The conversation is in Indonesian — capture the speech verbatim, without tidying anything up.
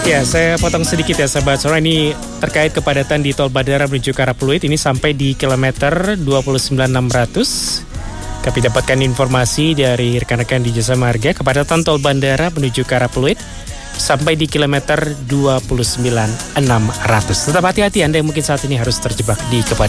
Ya, saya potong sedikit ya sahabat Sonora, ini terkait kepadatan di tol Bandara menuju ke arah Pluit, ini sampai di kilometer dua puluh sembilan enam ratus. Kami dapatkan informasi dari rekan-rekan di Jasa Marga, kepadatan tol Bandara menuju ke arah Pluit sampai di kilometer dua puluh sembilan enam ratus. Tetap hati-hati Anda yang mungkin saat ini harus terjebak di kepadatan.